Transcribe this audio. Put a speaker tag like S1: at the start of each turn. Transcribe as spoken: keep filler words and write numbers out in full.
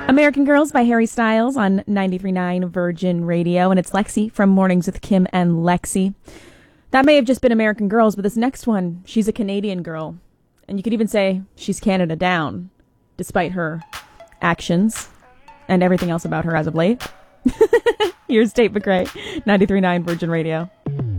S1: American Girls by Harry Styles on ninety-three point nine Virgin Radio, and it's Lexi from Mornings with Kim and Lexi. That may have just been American Girls, but this next one, she's a Canadian girl. And you could even say she's Canada down, despite her actions and everything else about her as of late. Here's Tate McRae, ninety-three point nine Virgin Radio.